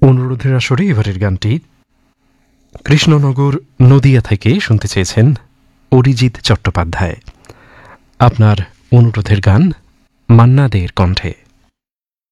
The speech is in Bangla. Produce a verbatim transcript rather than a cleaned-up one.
অনুরোধের আসরে এবারের গানটি কৃষ্ণনগর নদিয়া থেকে শুনতে চেয়েছেন অরিজিৎ চট্টোপাধ্যায়। আপনার অনুরোধের গান মান্না দের কণ্ঠে।